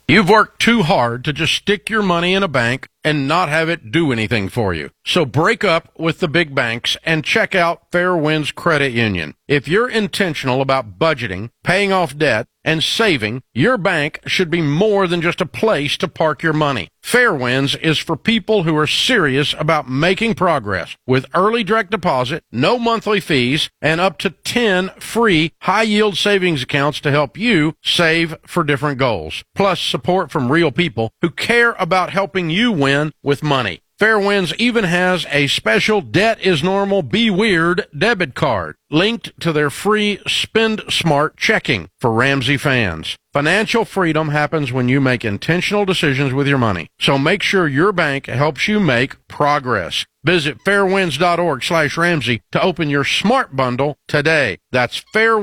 You've worked too hard to just stick your money in a bank and not have it do anything for you. So break up with the big banks and check out Fairwinds Credit Union. If you're intentional about budgeting, paying off debt, and saving, your bank should be more than just a place to park your money. Fairwinds is for people who are serious about making progress with early direct deposit, no monthly fees, and up to 10 free high-yield savings accounts to help you save for different goals. Plus support from real people who care about helping you win with money. Fairwinds even has a special Debt is Normal, Be Weird debit card linked to their free Spend Smart checking for Ramsey fans. Financial freedom happens when you make intentional decisions with your money. So make sure your bank helps you make progress. Visit fairwinds.org/Ramsey to open your smart bundle today. That's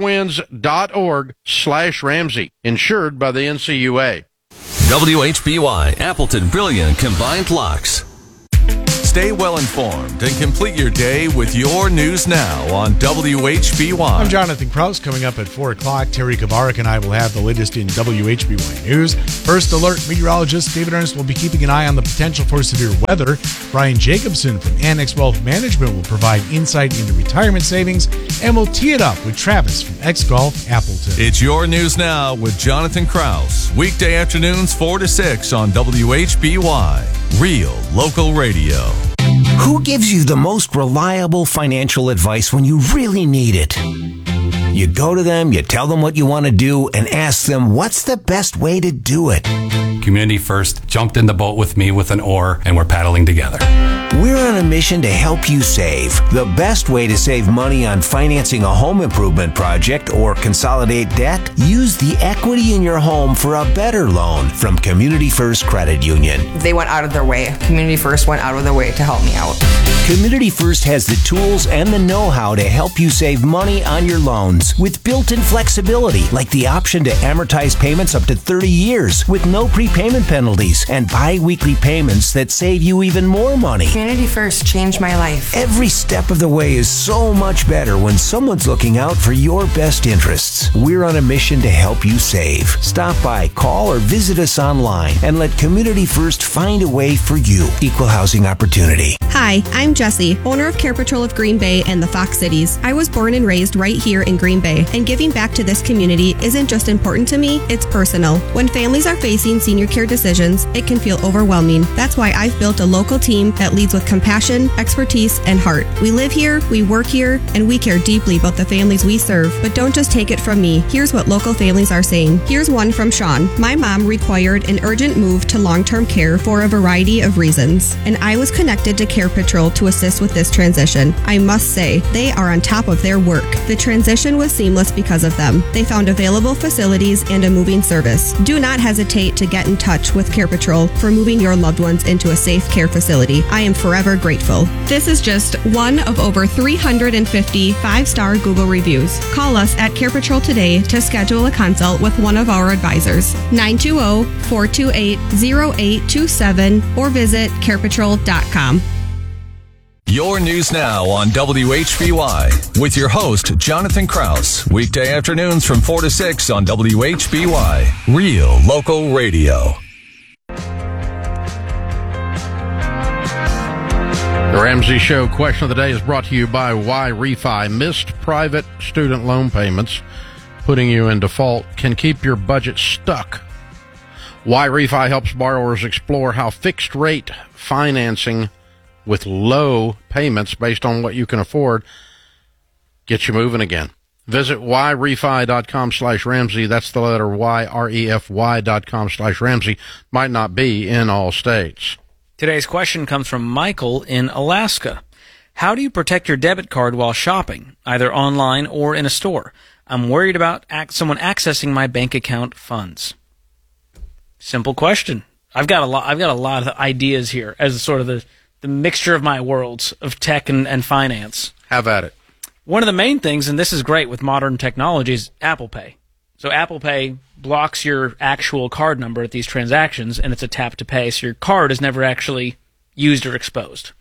fairwinds.org/Ramsey. Insured by the NCUA. WHBY Appleton Brilliant Combined Locks. Stay well informed and complete your day with your news now on WHBY. I'm Jonathan Kraus. Coming up at 4 o'clock, Terry Kabarak and I will have the latest in WHBY news. First alert, meteorologist David Ernst will be keeping an eye on the potential for severe weather. Brian Jacobson from Annex Wealth Management will provide insight into retirement savings, and we'll tee it up with Travis from X Golf Appleton. It's your news now with Jonathan Kraus. Weekday afternoons 4 to 6 on WHBY. Real local radio. Who gives you the most reliable financial advice when you really need it? You go to them, you tell them what you want to do, and ask them what's the best way to do it. Community First jumped in the boat with me with an oar, and we're paddling together. We're on a mission to help you save. The best way to save money on financing a home improvement project or consolidate debt? Use the equity in your home for a better loan from Community First Credit Union. They went out of their way. Community First went out of their way to help me out. Community First has the tools and the know-how to help you save money on your loans with built-in flexibility, like the option to amortize payments up to 30 years with no prepayment penalties and bi-weekly payments that save you even more money. Community First changed my life. Every step of the way is so much better when someone's looking out for your best interests. We're on a mission to help you save. Stop by, call, or visit us online and let Community First find a way for you. Equal housing opportunity. Hi, I'm Jessie, owner of Care Patrol of Green Bay and the Fox Cities. I was born and raised right here in Green Bay, and giving back to this community isn't just important to me, it's personal. When families are facing senior care decisions, it can feel overwhelming. That's why I've built a local team that leads with compassion, expertise, and heart. We live here, we work here, and we care deeply about the families we serve. But don't just take it from me. Here's what local families are saying. Here's one from Sean. My mom required an urgent move to long-term care for a variety of reasons, and I was connected to Care Patrol to assist with this transition. I must say, they are on top of their work. The transition was seamless because of them. They found available facilities and a moving service. Do not hesitate to get in touch with Care Patrol for moving your loved ones into a safe care facility. I am forever grateful. This is just one of over 350 five-star Google reviews. Call us at Care Patrol today to schedule a consult with one of our advisors. 920-428-0827 or visit carepatrol.com. Your news now on WHBY with your host, Jonathan Kraus. Weekday afternoons from 4 to 6 on WHBY. Real local radio. The Ramsey Show question of the day is brought to you by YRefi. Missed private student loan payments putting you in default can keep your budget stuck. YRefi helps borrowers explore how fixed rate financing with low payments based on what you can afford gets you moving again. Visit yrefi.com/Ramsey. That's the letter YREFY.com/Ramsey. Might not be in all states. Today's question comes from Michael in Alaska. How do you protect your debit card while shopping, either online or in a store? I'm worried about someone accessing my bank account funds. Simple question. I've got a lot of ideas here as sort of the mixture of my worlds of tech and finance. Have at it. One of the main things, and this is great with modern technology, is Apple Pay. So Apple Pay blocks your actual card number at these transactions, and it's a tap to pay, so your card is never actually used or exposed.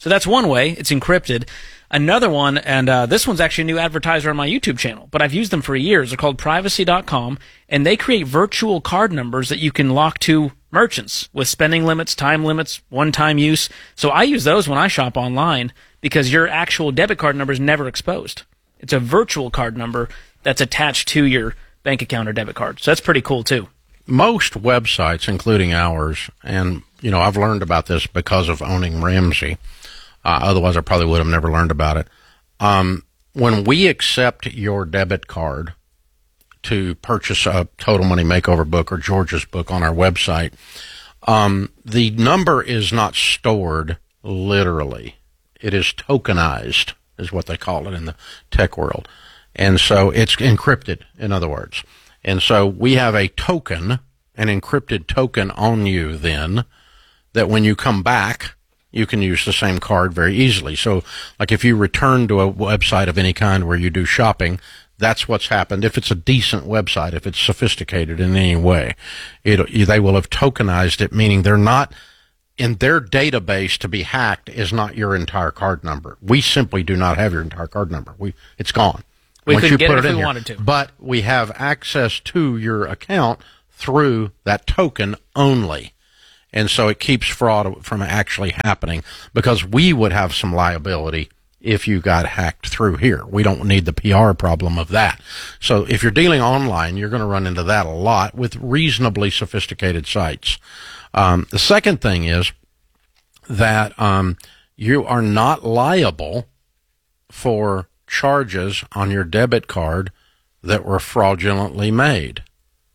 So that's one way. It's encrypted. Another one, and this one's actually a new advertiser on my YouTube channel, but I've used them for years. They're called Privacy.com, and they create virtual card numbers that you can lock to merchants with spending limits, time limits, one-time use. So I use those when I shop online because your actual debit card number is never exposed. It's a virtual card number that's attached to your bank account or debit card. So that's pretty cool, too. Most websites, including ours, and, I've learned about this because of owning Ramsey. Otherwise, I probably would have never learned about it. When we accept your debit card to purchase a Total Money Makeover book or George's book on our website, the number is not stored literally. It is tokenized, is what they call it in the tech world. And so it's encrypted, in other words. And so we have a token, an encrypted token on you then, that when you come back, you can use the same card very easily. So, like if you return to a website of any kind where you do shopping, that's what's happened. If it's a decent website, if it's sophisticated in any way, they will have tokenized it, meaning they're not, in their database to be hacked is not your entire card number. We simply do not have your entire card number. It's gone. We Once could you get put it if in we here. wanted to. But we have access to your account through that token only. And so it keeps fraud from actually happening because we would have some liability if you got hacked through here. We don't need the PR problem of that. So if you're dealing online, you're going to run into that a lot with reasonably sophisticated sites. The second thing is that you are not liable for charges on your debit card that were fraudulently made,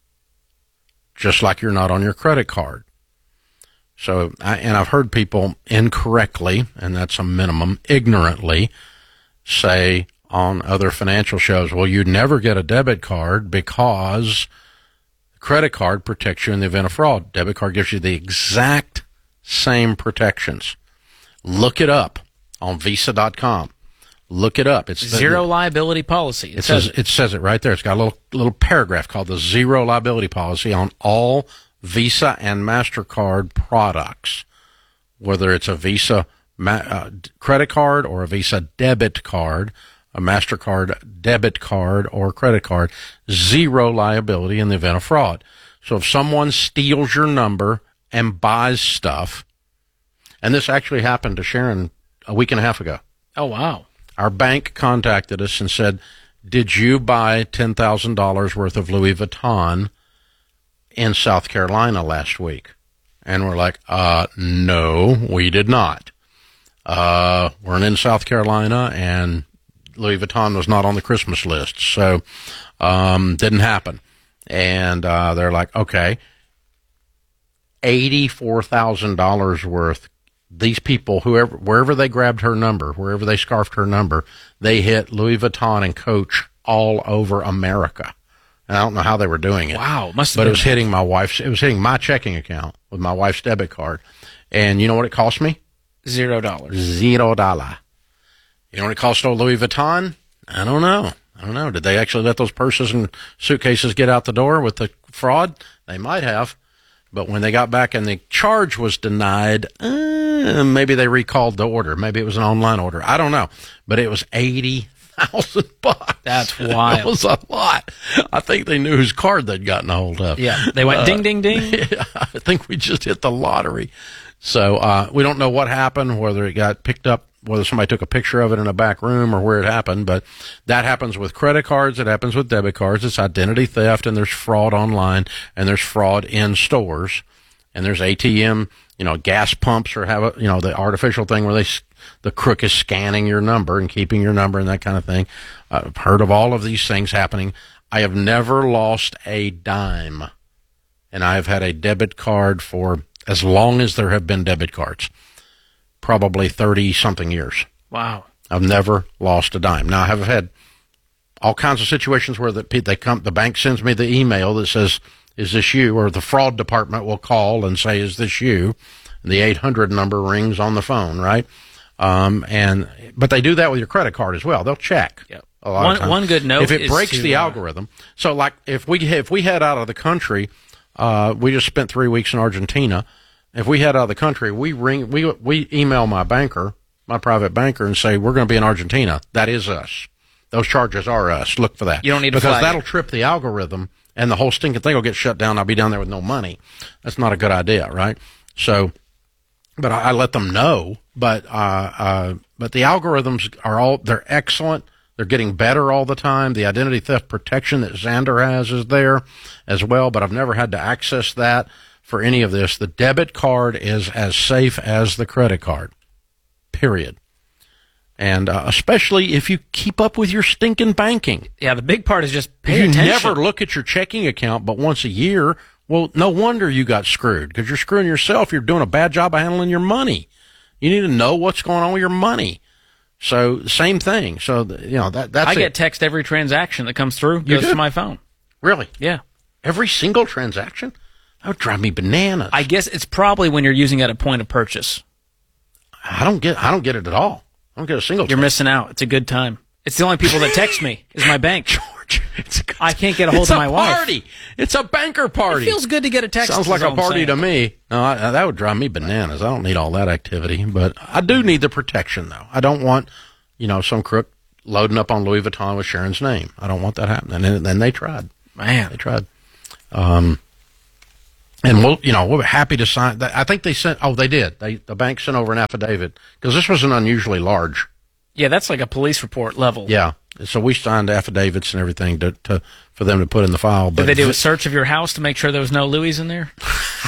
just like you're not on your credit card. So, I've heard people incorrectly, and that's a minimum, ignorantly say on other financial shows, well, you'd never get a debit card because the credit card protects you in the event of fraud. Debit card gives you the exact same protections. Look it up on Visa.com. Look it up. It's zero liability policy. It says it right there. It's got a little paragraph called the zero liability policy on all Visa and MasterCard products, whether it's a Visa credit card or a Visa debit card, a MasterCard debit card or credit card, zero liability in the event of fraud. So if someone steals your number and buys stuff, and this actually happened to Sharon a week and a half ago. Oh, wow. Our bank contacted us and said, did you buy $10,000 worth of Louis Vuitton in South Carolina last week? And we're like, no, we did not. We're in South Carolina, and Louis Vuitton was not on the Christmas list, so didn't happen. And they're like, okay, $84,000 worth. These people, wherever they grabbed her number, wherever they scarfed her number, they hit Louis Vuitton and Coach all over America. And I don't know how they were doing it. Wow, but it was hitting it was hitting my checking account with my wife's debit card. And you know what it cost me? $0. $0. You know what it cost old Louis Vuitton? I don't know. Did they actually let those purses and suitcases get out the door with the fraud? They might have. But when they got back and the charge was denied, maybe they recalled the order. Maybe it was an online order. I don't know. But it was $80,000. That's wild. That was a lot. I think they knew whose card they'd gotten a hold of. Yeah, they went ding, ding, ding. Yeah, I think we just hit the lottery. So we don't know what happened, whether it got picked up, whether somebody took a picture of it in a back room or where it happened. But that happens with credit cards. It happens with debit cards. It's identity theft, and there's fraud online, and there's fraud in stores, and there's ATM, gas pumps, or the artificial thing where the crook is scanning your number and keeping your number and that kind of thing. I've heard of all of these things happening. I have never lost a dime, and I have had a debit card for as long as there have been debit cards, probably 30-something years. Wow. I've never lost a dime. Now, I have had all kinds of situations where the bank sends me the email that says, is this you? Or the fraud department will call and say, is this you? And the 800 number rings on the phone, right? But they do that with your credit card as well. They'll check. Yep. A lot of times. One good note if it is breaks the algorithm. So, like, if we head out of the country, we just spent 3 weeks in Argentina. If we head out of the country, we email my banker my private banker, and say, we're going to be in Argentina. That is us. Those charges are us. Look for that. You don't need to because flag that'll it. trip the algorithm, and the whole stinking thing will get shut down. I'll be down there with no money. That's not a good idea, right? So, but I let them know. But the algorithms they're excellent. They're getting better all the time. The identity theft protection that Xandr has is there as well, but I've never had to access that for any of this. The debit card is as safe as the credit card, period. And especially if you keep up with your stinking banking. Yeah, the big part is just pay You attention. never look at your checking account but once a year. Well, no wonder you got screwed, because you're screwing yourself. You're doing a bad job of handling your money. You need to know what's going on with your money. So, same thing. So, that's I get text every transaction that comes through, goes to my phone. Really? Yeah. Every single transaction? That would drive me bananas. I guess it's probably when you're using at a point of purchase. I don't get it at all. I don't get a single You're missing out. It's a good time. It's the only people that text me is my bank. George, I can't get a hold of my wife. It's a party. It's a banker party. It feels good to get a text. Sounds like a party to me. No, that would drive me bananas. I don't need all that activity, but I do need the protection, though. I don't want, some crook loading up on Louis Vuitton with Sharon's name. I don't want that happening. And then they tried. Man, they tried. And we're happy to sign. I think they sent. Oh, they did. The bank sent over an affidavit because this was an unusually large. Yeah, that's like a police report level. Yeah, so we signed affidavits and everything for them to put in the file. But did they do a search of your house to make sure there was no Louis in there?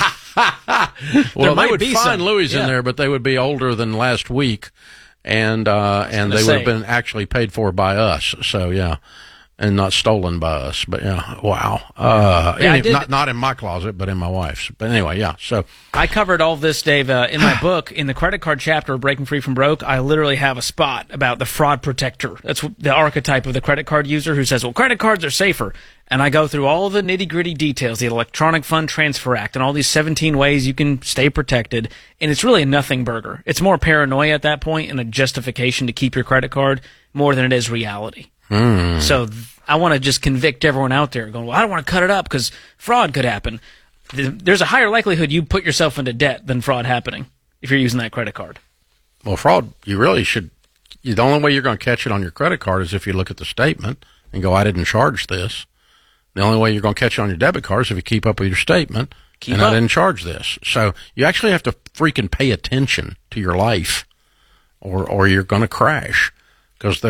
Well, they would find Louis in there, but they would be older than last week, and they would have been actually paid for by us. So yeah. And not stolen by us, but wow. Not in my closet, but in my wife's. But anyway, yeah. So I covered all this, Dave, in my book. In the credit card chapter of Breaking Free from Broke, I literally have a spot about the fraud protector. That's the archetype of the credit card user who says, well, credit cards are safer. And I go through all the nitty-gritty details, the Electronic Fund Transfer Act, and all these 17 ways you can stay protected. And it's really a nothing burger. It's more paranoia at that point and a justification to keep your credit card more than it is reality. So I want to just convict everyone out there going, well, I don't want to cut it up because fraud could happen. There's a higher likelihood you put yourself into debt than fraud happening if you're using that credit card. Well, fraud, you really should. The only way you're going to catch it on your credit card is if you look at the statement and go, I didn't charge this. The only way you're going to catch it on your debit card is if you keep up with your statement I didn't charge this. So you actually have to freaking pay attention to your life or you're going to crash because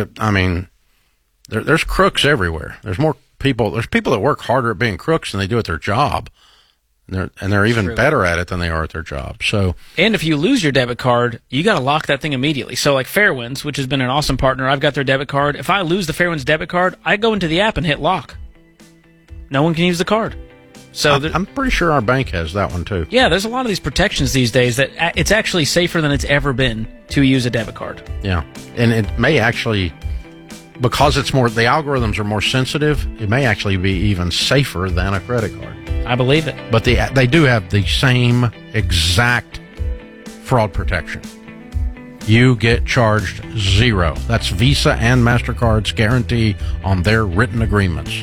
there's crooks everywhere. There's people that work harder at being crooks than they do at their job. And they're even better at it than they are at their job. So, and if you lose your debit card, you got to lock that thing immediately. So like Fairwinds, which has been an awesome partner, I've got their debit card. If I lose the Fairwinds debit card, I go into the app and hit lock. No one can use the card. So I'm pretty sure our bank has that one too. Yeah, there's a lot of these protections these days that it's actually safer than it's ever been to use a debit card. Yeah, and it may actually, because the algorithms are more sensitive, it may actually be even safer than a credit card. I believe it. But they do have the same exact fraud protection. You get charged zero. That's Visa and MasterCard's guarantee on their written agreements.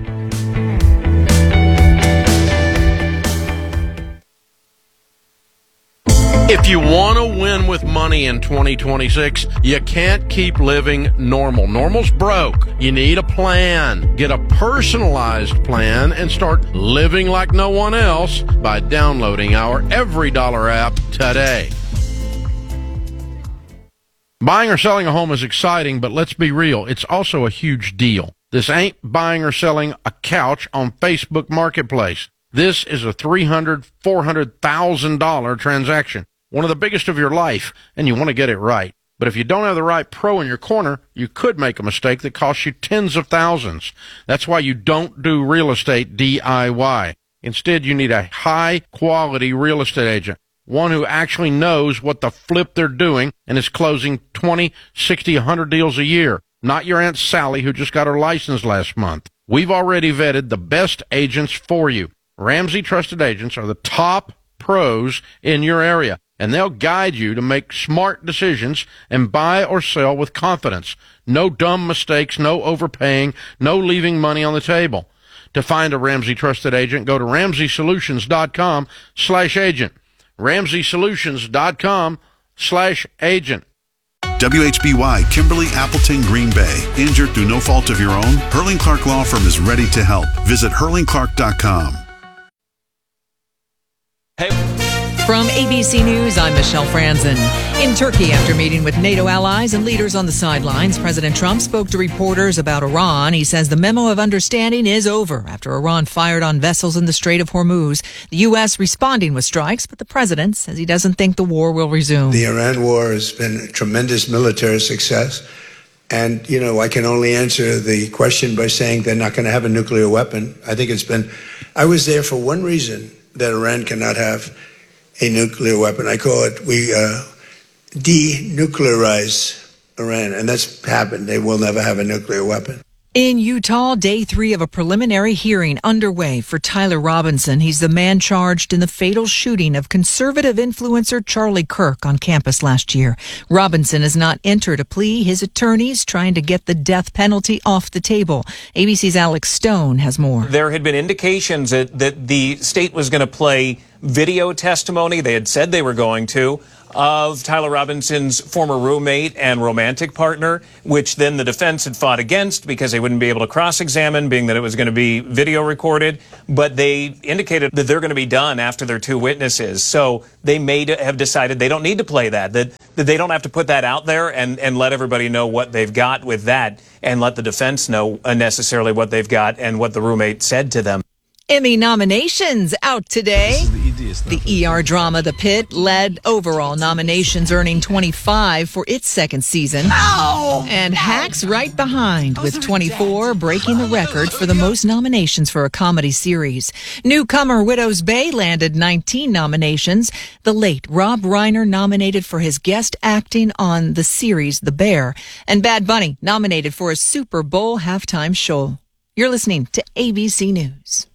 If you want to win with money in 2026, you can't keep living normal. Normal's broke. You need a plan. Get a personalized plan and start living like no one else by downloading our Every Dollar app today. Buying or selling a home is exciting, but let's be real, it's also a huge deal. This ain't buying or selling a couch on Facebook Marketplace. This is a $300,000, $400,000 transaction. One of the biggest of your life, and you want to get it right. But if you don't have the right pro in your corner, you could make a mistake that costs you tens of thousands. That's why you don't do real estate DIY. Instead, you need a high-quality real estate agent, one who actually knows what the flip they're doing and is closing 20, 60, 100 deals a year. Not your Aunt Sally who just got her license last month. We've already vetted the best agents for you. Ramsey Trusted Agents are the top pros in your area, and they'll guide you to make smart decisions and buy or sell with confidence. No dumb mistakes, no overpaying, no leaving money on the table. To find a Ramsey Trusted Agent, go to RamseySolutions.com/agent. RamseySolutions.com/agent. WHBY, Kimberly Appleton, Green Bay. Injured through no fault of your own? Hurling Clark Law Firm is ready to help. Visit hurlingclark.com. Hey. From ABC News, I'm Michelle Franzen. In Turkey, after meeting with NATO allies and leaders on the sidelines, President Trump spoke to reporters about Iran. He says the memo of understanding is over after Iran fired on vessels in the Strait of Hormuz. The U.S. responding with strikes, but the president says he doesn't think the war will resume. The Iran war has been a tremendous military success. And, I can only answer the question by saying they're not going to have a nuclear weapon. I was there for one reason, that Iran cannot have a nuclear weapon. I call it, we denuclearize Iran, and that's happened. They will never have a nuclear weapon. In Utah, day 3 of a preliminary hearing underway for Tyler Robinson. He's the man charged in the fatal shooting of conservative influencer Charlie Kirk on campus last year. Robinson has not entered a plea. His attorneys trying to get the death penalty off the table. ABC's Alex Stone has more. There had been indications that the state was going to play video testimony. They had said they were going to, of Tyler Robinson's former roommate and romantic partner, which then the defense had fought against because they wouldn't be able to cross-examine, being that it was going to be video recorded. But they indicated that they're going to be done after their 2 witnesses. So they may have decided they don't need to play that they don't have to put that out there and let everybody know what they've got with that, and let the defense know unnecessarily what they've got and what the roommate said to them. Emmy nominations out today. The ER drama The Pit led overall nominations, earning 25 for its second season. And Hacks right behind with 24, breaking the record for the most nominations for a comedy series. Newcomer Widow's Bay landed 19 nominations. The late Rob Reiner nominated for his guest acting on the series The Bear. And Bad Bunny nominated for a Super Bowl halftime show. You're listening to ABC News.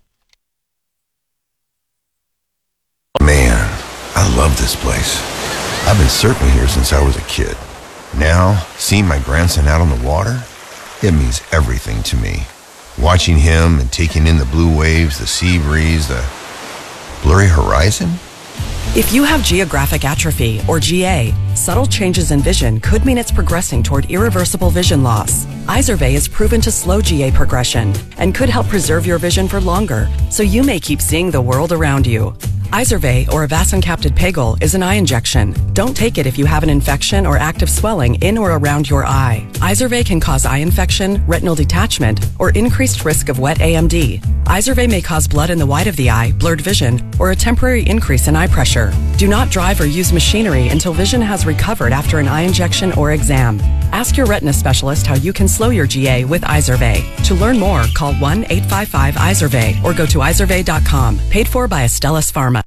Man, I love this place. I've been surfing here since I was a kid. Now, seeing my grandson out on the water, it means everything to me. Watching him and taking in the blue waves, the sea breeze, the blurry horizon. If you have geographic atrophy, or GA, subtle changes in vision could mean it's progressing toward irreversible vision loss. Izervay is proven to slow GA progression and could help preserve your vision for longer, so you may keep seeing the world around you. Izervay, or avacincaptad pegol, is an eye injection. Don't take it if you have an infection or active swelling in or around your eye. Izervay can cause eye infection, retinal detachment, or increased risk of wet AMD. Izervay may cause blood in the white of the eye, blurred vision, or a temporary increase in eye pressure. Do not drive or use machinery until vision has recovered after an eye injection or exam. Ask your retina specialist how you can slow your GA with Izervay. To learn more, call 1-855-IZERVAY or go to izervay.com. Paid for by Astellas Pharma.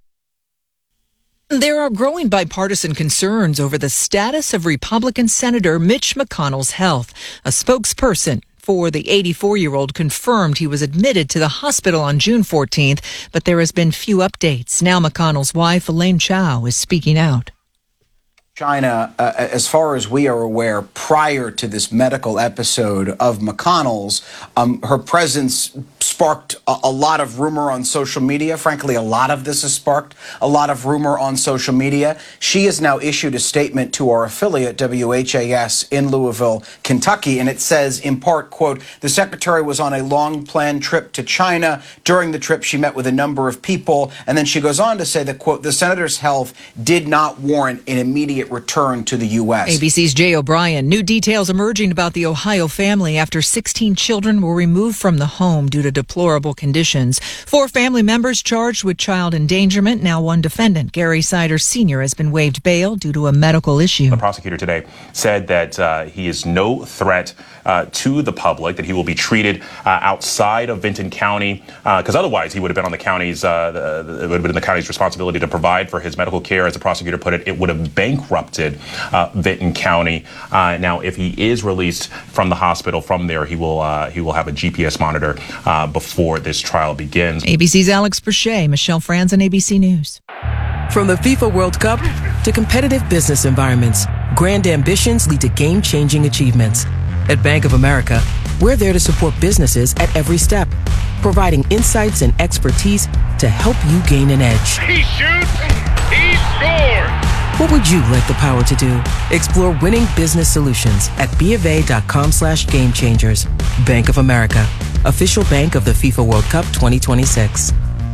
There are growing bipartisan concerns over the status of Republican Senator Mitch McConnell's health. A spokesperson for the 84-year-old confirmed he was admitted to the hospital on June 14th, but there has been few updates. Now McConnell's wife, Elaine Chao, is speaking out. China, as far as we are aware, prior to this medical episode of McConnell's, her presence sparked a lot of rumor on social media. Frankly, a lot of this has sparked a lot of rumor on social media. She has now issued a statement to our affiliate, WHAS, in Louisville, Kentucky, and it says, in part, quote, the secretary was on a long-planned trip to China. During the trip, she met with a number of people, and then she goes on to say that, quote, the senator's health did not warrant an immediate return to the U.S. ABC's Jay O'Brien. New details emerging about the Ohio family after 16 children were removed from the home due to deplorable conditions. 4 family members charged with child endangerment. Now one defendant, Gary Sider Sr., has been waived bail due to a medical issue. The prosecutor today said that he is no threat to the public, that he will be treated outside of Vinton County, because otherwise he would have been on the county's, it would have been the county's responsibility to provide for his medical care. As the prosecutor put it, it would have bankrupted Vinton County. Now, if he is released from the hospital from there, he will have a GPS monitor before this trial begins. ABC's Alex Berchet, Michelle Franzen, ABC News. From the FIFA World Cup to competitive business environments, grand ambitions lead to game-changing achievements. At Bank of America, we're there to support businesses at every step, providing insights and expertise to help you gain an edge. He shoots, he scores! What would you like the power to do? Explore winning business solutions at BofA.com/gamechangers. Bank of America, official bank of the FIFA World Cup 2026.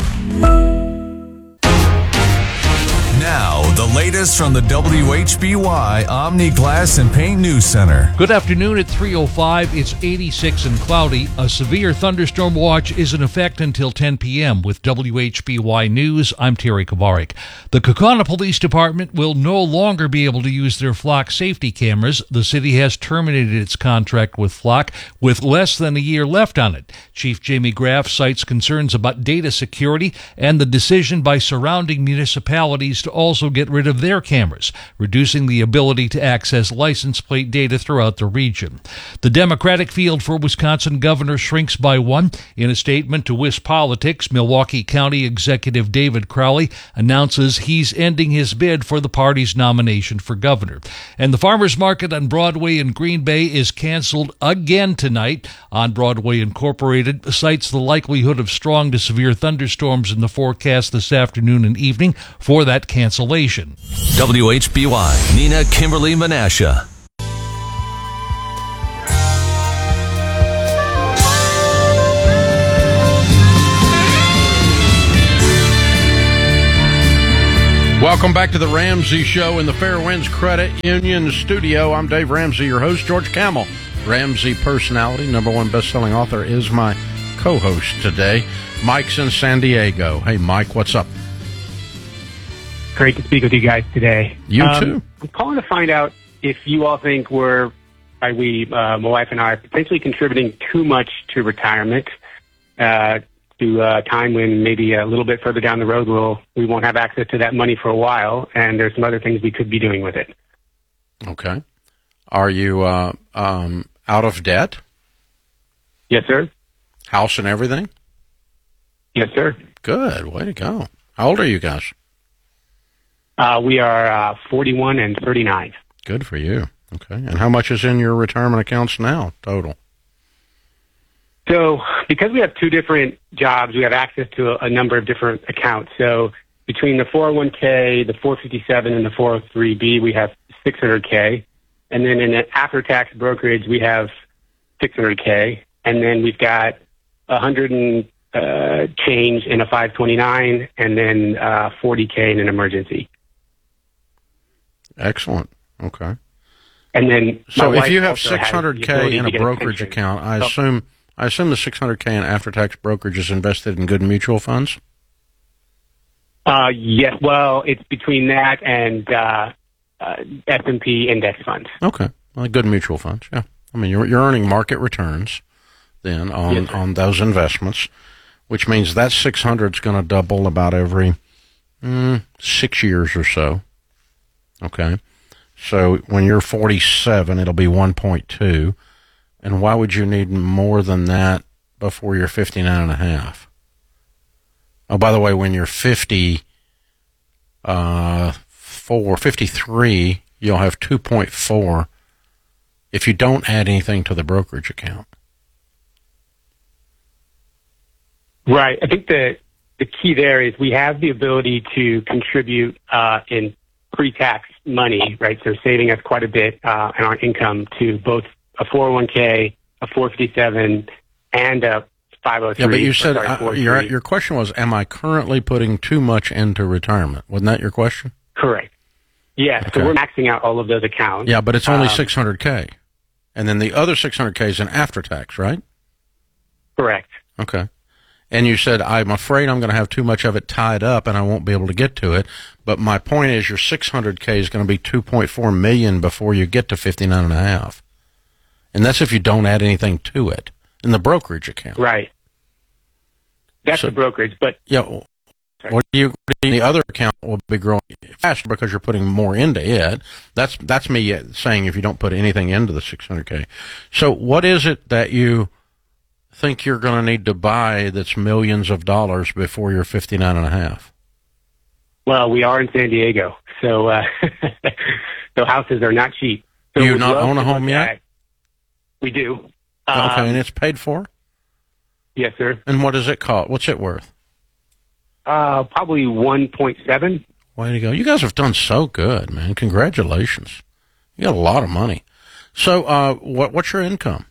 Now, the latest from the WHBY Omni Glass and Paint News Center. Good afternoon at 3:05. It's 86 and cloudy. A severe thunderstorm watch is in effect until 10 p.m. With WHBY News, I'm Terry Kovarik. The Kaukauna Police Department will no longer be able to use their Flock safety cameras. The city has terminated its contract with Flock with less than a year left on it. Chief Jamie Graff cites concerns about data security and the decision by surrounding municipalities to also get rid of their cameras, reducing the ability to access license plate data throughout the region. The Democratic field for Wisconsin governor shrinks by one. In a statement to WisPolitics, Milwaukee County Executive David Crowley announces he's ending his bid for the party's nomination for governor. And the farmers market on Broadway in Green Bay is canceled again tonight. On Broadway Incorporated cites the likelihood of strong to severe thunderstorms in the forecast this afternoon and evening for that cancellation. WHBY, Nina Kimberly Menasha. Welcome back to the Ramsey Show in the Fairwinds Credit Union studio. I'm Dave Ramsey, your host. George Camel, Ramsey personality, #1 best-selling author, is my co-host today. Mike's in San Diego. Hey, Mike, what's up? Great to speak with you guys today. You too. I'm calling to find out if you all think my wife and I, are potentially contributing too much to retirement, to a time when maybe a little bit further down the road we won't have access to that money for a while, and there's some other things we could be doing with it. Okay. Are you out of debt? Yes, sir. House and everything? Yes, sir. Good. Way to go. How old are you guys? We are 41 and 39. Good for you. Okay. And how much is in your retirement accounts now, total? So because we have two different jobs, we have access to a number of different accounts. So between the 401k, the 457, and the 403b, we have $600K. And then in an after-tax brokerage, we have $600K. And then we've got 100 and change in a 529, and then $40K in an emergency. Excellent. Okay. And then, so if you have $600K in a brokerage account, I assume the $600K in after-tax brokerage is invested in good mutual funds? Yes. Well, it's between that and S&P index funds. Okay. Well, good mutual funds. Yeah. I mean, you're earning market returns then on those investments, which means that 600 is going to double about every 6 years or so. Okay. So when you're 47, it'll be 1.2. And why would you need more than that before you're 59 and a half? Oh, by the way, when you're 53, you'll have 2.4 if you don't add anything to the brokerage account. Right. I think the key there is we have the ability to contribute in pre-tax money, right? So saving us quite a bit in our income to both a 401k, a 457, and a 503. Yeah, but you said your question was, am I currently putting too much into retirement? Wasn't that your question? Correct. Yeah, okay. So we're maxing out all of those accounts. Yeah, but it's only $600K. And then the other $600K is an after-tax, right? Correct. Okay. And you said, I'm afraid I'm going to have too much of it tied up and I won't be able to get to it. But my point is your $600K is going to be $2.4 million before you get to 59 and a half. And that's if you don't add anything to it in the brokerage account. Right. That's the brokerage, but yeah. The other account will be growing faster because you're putting more into it. That's me saying if you don't put anything into the $600K. So what is it that you think you're going to need to buy that's millions of dollars before you're 59 and a half? Well, we are in San Diego, so so houses are not cheap. So do you not own a home yet? We do. Okay, and it's paid for? Yes, sir. And what does it cost? What's it worth? Probably 1.7. Way to go. You guys have done so good, man. Congratulations. You got a lot of money. So, what's your income?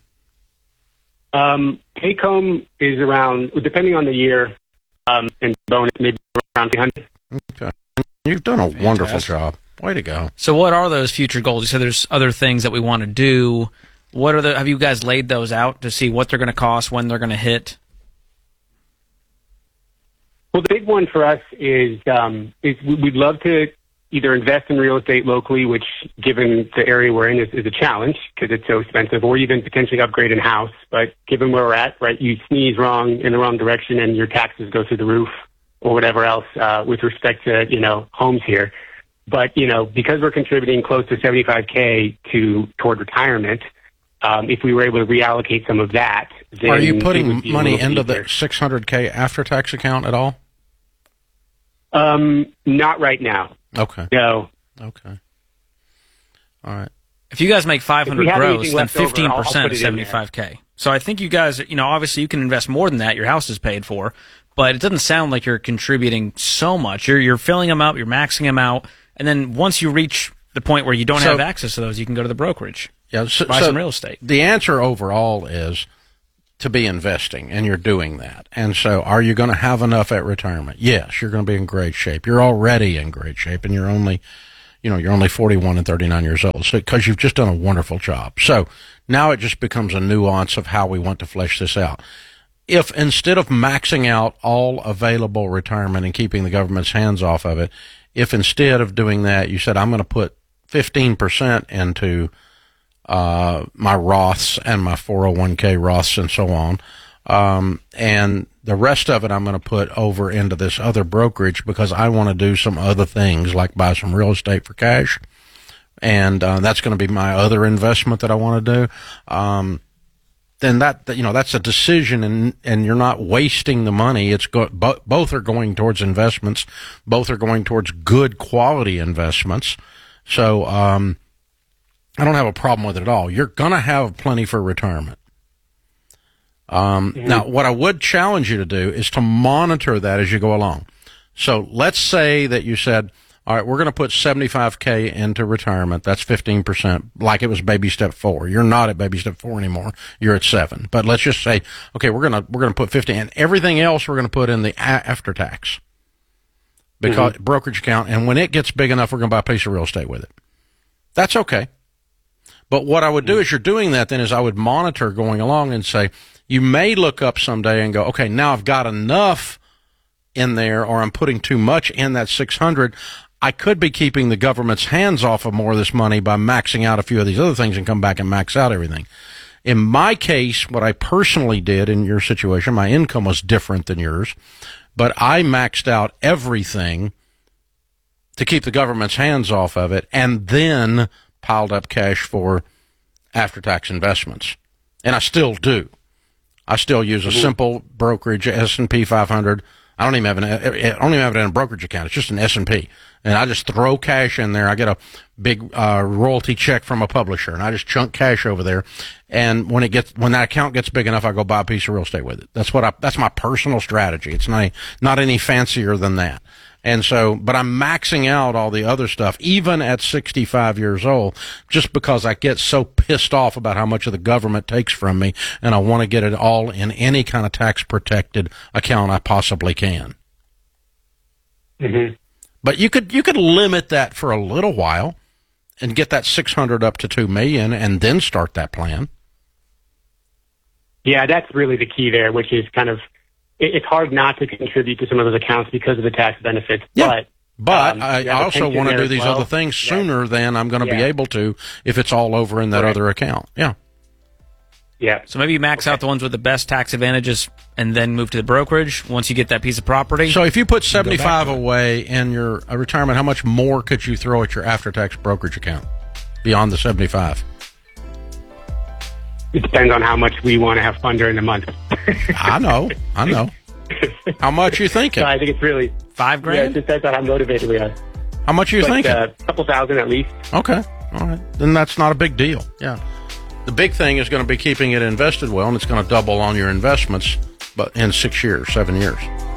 Take home is around, depending on the year, and bonus maybe around 300. Okay. You've done a wonderful job. Way to go. So what are those future goals? You said there's other things that we want to do. What are have you guys laid those out to see what they're going to cost, when they're going to hit? Well, the big one for us is we'd love to either invest in real estate locally, which, given the area we're in, is a challenge because it's so expensive, or even potentially upgrade in house. But given where we're at, right, you sneeze wrong in the wrong direction and your taxes go through the roof, or whatever else with respect to homes here. But because we're contributing close to $75K toward retirement, if we were able to reallocate some of that, then are you putting money into the $600K after-tax account at all? Not right now. Okay. No. Okay. All right. If you guys make 500 gross, then 15% is over, 75K. So I think you guys, obviously you can invest more than that. Your house is paid for, but it doesn't sound like you're contributing so much. You're filling them up, you're maxing them out, and then once you reach the point where you don't have access to those, you can go to the brokerage. Yeah, buy some real estate. The answer overall is to be investing, and you're doing that. And so are you going to have enough at retirement? Yes, you're going to be in great shape. You're already in great shape, and you're only 41 and 39 years old, so because you've just done a wonderful job. So now it just becomes a nuance of how we want to flesh this out. If instead of maxing out all available retirement and keeping the government's hands off of it, if instead of doing that, you said, I'm going to put 15% into my Roths and my 401k Roths and so on, and the rest of it I'm going to put over into this other brokerage because I want to do some other things like buy some real estate for cash, and that's going to be my other investment that I want to do. Then that's a decision, and you're not wasting the money. It's both are going towards investments, both are going towards good quality investments. So I don't have a problem with it at all. You're going to have plenty for retirement. Now, what I would challenge you to do is to monitor that as you go along. So let's say that you said, all right, we're going to put $75K into retirement. That's 15%, like it was baby step 4. You're not at baby step 4 anymore. You're at 7. But let's just say, okay, we're going to put 50, and everything else we're going to put in the after tax because brokerage account. And when it gets big enough, we're going to buy a piece of real estate with it. That's okay. But what I would do as you're doing that then is I would monitor going along and say, you may look up someday and go, okay, now I've got enough in there, or I'm putting too much in that 600. I could be keeping the government's hands off of more of this money by maxing out a few of these other things and come back and max out everything. In my case, what I personally did in your situation, my income was different than yours, but I maxed out everything to keep the government's hands off of it and then piled up cash for after-tax investments. And I still do. I still use a simple brokerage, S&P 500. I don't even have it in a brokerage account. It's just an S&P. And I just throw cash in there. I get a big royalty check from a publisher, and I just chunk cash over there. And when that account gets big enough, I go buy a piece of real estate with it. That's my personal strategy. It's not any fancier than that. And so, but I'm maxing out all the other stuff, even at 65 years old, just because I get so pissed off about how much of the government takes from me, and I want to get it all in any kind of tax-protected account I possibly can. Mm-hmm. But you could limit that for a little while and get that 600 up to 2 million, and then start that plan. Yeah, that's really the key there, which is kind of, it's hard not to contribute to some of those accounts because of the tax benefits. Yeah. But I also want to do these other things sooner than I'm going to be able to if it's all over in that other account. Yeah. Yeah. So maybe you max out the ones with the best tax advantages and then move to the brokerage once you get that piece of property. So if you put 75 away in your retirement, how much more could you throw at your after-tax brokerage account beyond the 75? It depends on how much we want to have fun during the month. I know. How much you thinking? So I think it's really $5,000. Yeah, it just depends on how motivated we are. How much are you thinking? A couple thousand at least. Okay. All right. Then that's not a big deal. Yeah. The big thing is going to be keeping it invested well, and it's going to double on your investments, but in 6 years, 7 years.